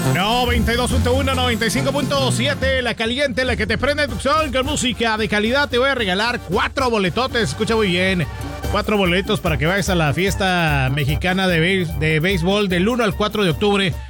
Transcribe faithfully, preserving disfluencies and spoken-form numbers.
noventa y dos punto uno, noventa y cinco punto siete, la caliente, la que te prende tu son con música de calidad. Te voy a regalar cuatro boletotes, escucha muy bien. Cuatro boletos para que vayas a la fiesta mexicana de, be- de béisbol del uno al cuatro de octubre